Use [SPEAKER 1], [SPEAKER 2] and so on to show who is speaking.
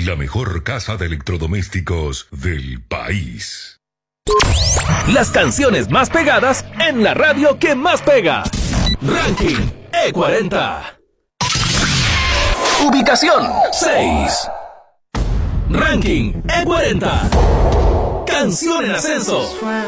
[SPEAKER 1] la mejor casa de electrodomésticos del país.
[SPEAKER 2] Las canciones más pegadas en la radio que más pega. Ranking E40. Ubicación 6. Ranking E40. Canción en ascenso.